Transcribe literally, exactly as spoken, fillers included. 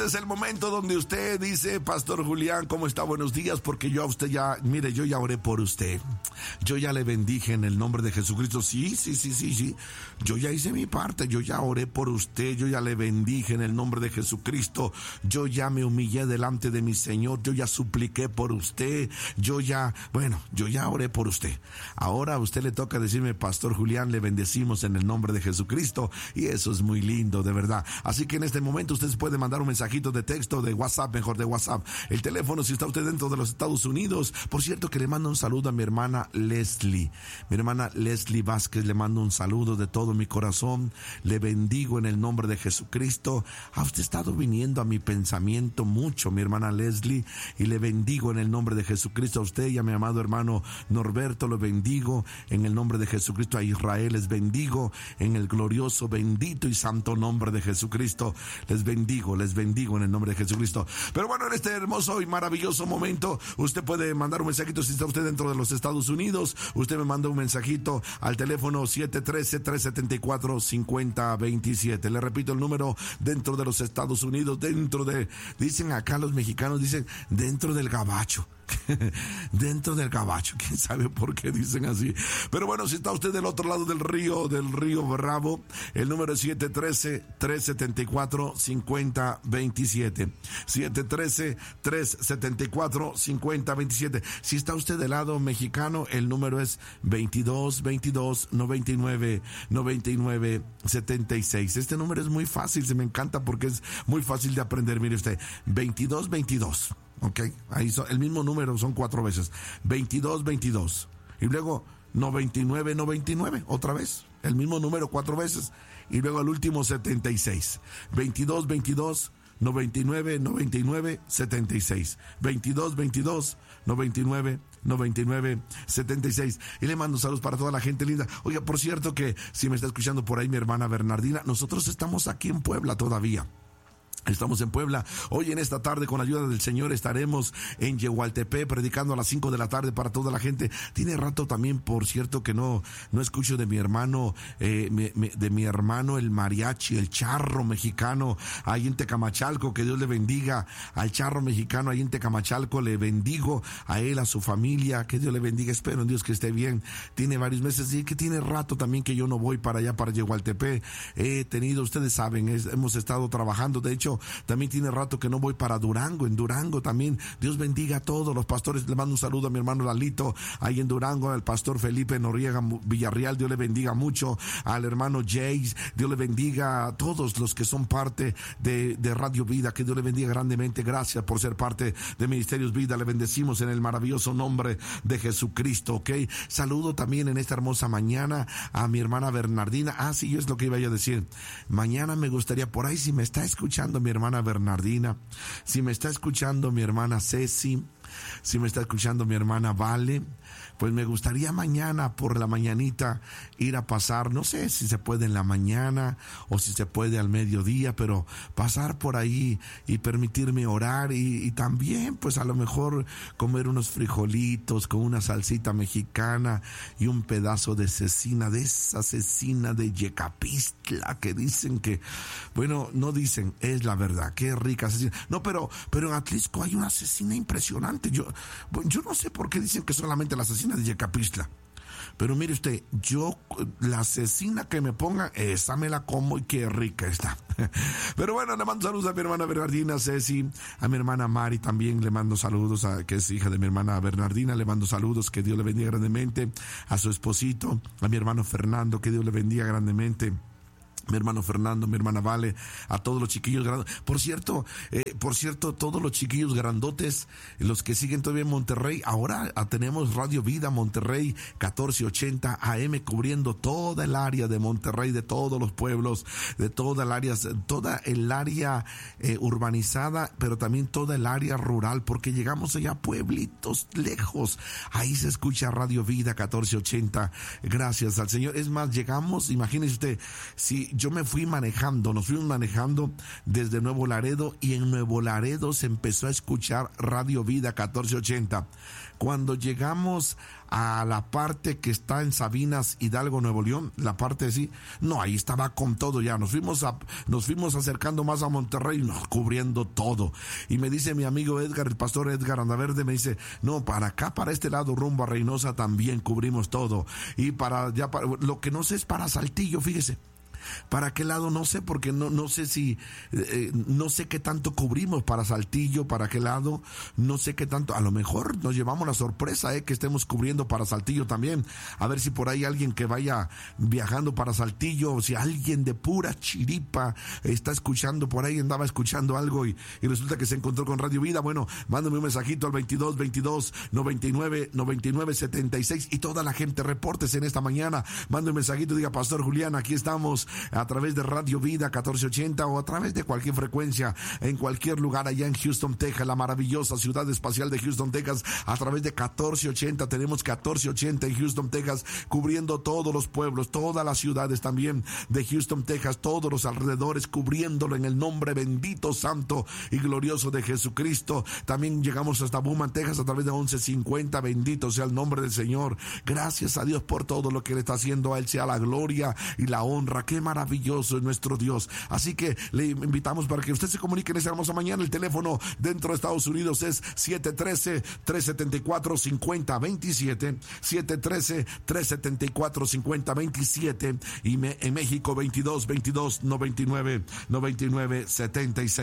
este es el momento donde usted dice: Pastor Julián, ¿cómo está? Buenos días, porque yo a usted ya, mire, yo ya oré por usted. Yo ya le bendije en el nombre de Jesucristo. Sí, sí, sí, sí, sí. Yo ya hice mi parte, yo ya oré por usted, yo ya le bendije en el nombre de Jesucristo. Yo ya me humillé delante de mi Señor, yo ya supliqué por usted, yo ya, bueno, yo ya oré por usted. Ahora a usted le toca decirme: Pastor Julián, le bendecimos en el nombre de Jesucristo, y eso es muy lindo, de verdad. Así que en este momento usted puede mandar un mensajito de texto, de WhatsApp, mejor de WhatsApp. El teléfono, si está usted dentro de los Estados Unidos. Por cierto, que le mando un saludo a mi hermana Leslie. Mi hermana Leslie Vázquez, le mando un saludo de todo mi corazón. Le bendigo en el nombre de Jesucristo. Ha usted estado viniendo a mi pensamiento mucho, mi hermana Leslie, y le bendigo en el nombre de Jesucristo. A usted y a mi amado hermano Norberto lo bendigo en el nombre de Jesucristo. A Israel les bendigo en el glorioso, bendito y santo nombre de Jesucristo. Les bendigo, les bendigo en el nombre de Jesucristo. Pero bueno, en este hermoso y maravilloso momento, usted puede mandar un mensajito. Si está usted dentro de los Estados Unidos, usted me manda un mensajito al teléfono siete uno tres, tres siete cuatro, cinco cero dos siete. Le repito el número: dentro de los Estados Unidos, dentro de, dicen acá los mexicanos, dicen dentro del gabacho. Dentro del gabacho, quién sabe por qué dicen así. Pero bueno, si está usted del otro lado del río, del río Bravo, el número es siete uno tres, tres siete cuatro, cinco cero dos siete. siete uno tres, tres siete cuatro, cinco cero dos siete. Si está usted del lado mexicano, el número es veintidós, veintidós, noventa y nueve, noventa y nueve, setenta y seis. Este número es muy fácil, se me encanta porque es muy fácil de aprender. Mire usted, veintidós, veintidós. Ok, ahí son, el mismo número son cuatro veces, veintidós, veintidós, y luego noventa y nueve, noventa y nueve, otra vez, el mismo número cuatro veces, y luego el último setenta y seis, veintidós, veintidós, noventa y nueve, noventa y nueve, setenta y seis, veintidós, veintidós, noventa y nueve, noventa y nueve, setenta y seis. Y le mando saludos para toda la gente linda. Oiga, por cierto, que si me está escuchando por ahí mi hermana Bernardina, nosotros estamos aquí en Puebla todavía. Estamos en Puebla. Hoy en esta tarde, con la ayuda del Señor, estaremos en Yehualtepec predicando a las cinco de la tarde para toda la gente. Tiene rato también, por cierto, que no no escucho de mi hermano, eh, me, me, de mi hermano el mariachi, el charro mexicano, ahí en Tecamachalco. Que Dios le bendiga al charro mexicano ahí en Tecamachalco. Le bendigo a él, a su familia. Que Dios le bendiga. Espero en Dios que esté bien. Tiene varios meses y que tiene rato también que yo no voy para allá, para Yehualtepec. He tenido, ustedes saben, es, hemos estado trabajando. De hecho, también tiene rato que no voy para Durango. En Durango también, Dios bendiga a todos los pastores. Le mando un saludo a mi hermano Lalito, ahí en Durango, al pastor Felipe Noriega Villarreal, Dios le bendiga mucho, al hermano Jace, Dios le bendiga a todos los que son parte de, de Radio Vida, que Dios le bendiga grandemente. Gracias por ser parte de Ministerios Vida, le bendecimos en el maravilloso nombre de Jesucristo, ok. Saludo también en esta hermosa mañana a mi hermana Bernardina. Ah, sí, es lo que iba yo a decir. Mañana me gustaría, por ahí, si me está escuchando mi hermana Bernardina, si me está escuchando mi hermana Ceci, si me está escuchando mi hermana Vale, pues me gustaría mañana por la mañanita ir a pasar, no sé si se puede en la mañana o si se puede al mediodía, pero pasar por ahí y permitirme orar y, y también pues a lo mejor comer unos frijolitos con una salsita mexicana y un pedazo de cecina, de esa cecina de Yecapistla que dicen que, bueno, no dicen, es la verdad, qué rica cecina. No, pero, pero en Atlisco hay una cecina impresionante. Yo, yo no sé por qué dicen que solamente la cecina de Yecapistla. Pero mire usted, yo la cecina que me pongan, esa me la como y qué rica está. Pero bueno, le mando saludos a mi hermana Bernardina, Ceci, a mi hermana Mari también le mando saludos, a, que es hija de mi hermana Bernardina, le mando saludos, que Dios le bendiga grandemente, a su esposito, a mi hermano Fernando, que Dios le bendiga grandemente. Mi hermano Fernando, mi hermana Vale, a todos los chiquillos grandotes. Por cierto, eh, por cierto, todos los chiquillos grandotes, los que siguen todavía en Monterrey, ahora tenemos Radio Vida Monterrey catorce ochenta A M cubriendo toda el área de Monterrey, de todos los pueblos, de toda el área, toda el área eh, urbanizada, pero también toda el área rural, porque llegamos allá a pueblitos lejos. Ahí se escucha Radio Vida catorce ochenta. Gracias al Señor. Es más, llegamos, imagínese usted, si yo me fui manejando, nos fuimos manejando desde Nuevo Laredo, y en Nuevo Laredo se empezó a escuchar Radio Vida catorce ochenta. Cuando llegamos a la parte que está en Sabinas, Hidalgo, Nuevo León, la parte así, no, ahí estaba con todo ya, nos fuimos a, nos fuimos acercando más a Monterrey, no, cubriendo todo. Y me dice mi amigo Edgar, el pastor Edgar Andaverde, me dice, no, para acá, para este lado, rumbo a Reynosa, también cubrimos todo. Y para allá, para, lo que no sé es para Saltillo, fíjese. ¿Para qué lado? No sé, porque no, no sé si, eh, no sé qué tanto cubrimos para Saltillo, para qué lado, no sé qué tanto, a lo mejor nos llevamos la sorpresa, eh, que estemos cubriendo para Saltillo también, a ver si por ahí alguien que vaya viajando para Saltillo, o si alguien de pura chiripa está escuchando por ahí, andaba escuchando algo y, y resulta que se encontró con Radio Vida, bueno, mándame un mensajito al veintidós, veintidós, noventa y nueve, noventa y nueve, setenta y seis, y toda la gente repórtese en esta mañana, manda un mensajito, diga, Pastor Julián, aquí estamos, a través de Radio Vida catorce ochenta o a través de cualquier frecuencia en cualquier lugar allá en Houston, Texas, la maravillosa ciudad espacial de Houston, Texas, a través de catorce ochenta, tenemos catorce ochenta en Houston, Texas, cubriendo todos los pueblos, todas las ciudades también de Houston, Texas, todos los alrededores, cubriéndolo en el nombre bendito, santo y glorioso de Jesucristo. También llegamos hasta Beaumont, Texas, a través de once cincuenta, bendito sea el nombre del Señor. Gracias a Dios por todo lo que le está haciendo, a Él sea la gloria y la honra. Qué maravilloso es nuestro Dios. Así que le invitamos para que usted se comunique en esta hermosa mañana. El teléfono dentro de Estados Unidos es siete uno tres, tres siete cuatro, cinco cero dos siete, siete uno tres, tres siete cuatro, cinco cero dos siete, y me, en México veintidós, veintidós, noventa y nueve, noventa y nueve, setenta y seis.